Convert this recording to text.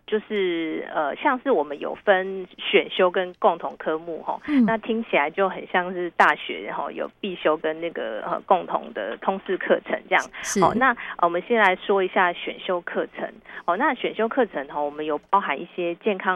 就是像是我们有分选修跟共同科目哈，那听起来就很像是大学哈有必修跟那个共同的通识课程这样。好，那我们先来说一下选修课程。那选修课程哈，我们有包含一些健康